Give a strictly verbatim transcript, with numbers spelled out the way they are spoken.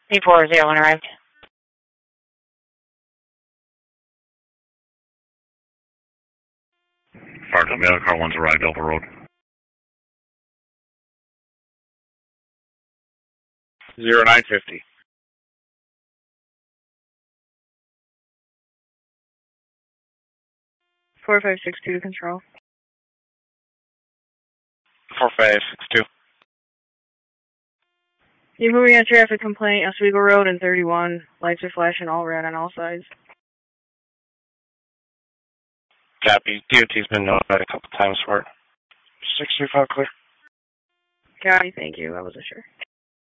eight four zero one arrived. Fire Tomato Car one's arrived, Delta Road. Zero nine fifty. Four five six two to control. Four five six two. You're moving on traffic complaint, Oswego Road and thirty-one. Lights are flashing all red on all sides. Copy. D O T's been notified a couple times for it. six three five clear. Copy, thank you. I wasn't sure.